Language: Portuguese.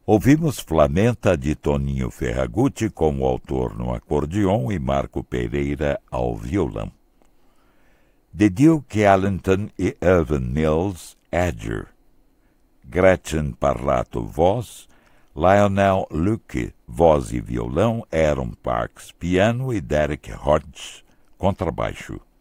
Ouvimos Flamenta de Toninho Ferragutti como autor no acordeon e Marco Pereira ao violão. The Duke Ellington e Irvin Mills, Edger. Gretchen Parlato, voz. Lionel Luke, voz e violão. Aaron Parks, piano e Derek Hodge, contrabaixo.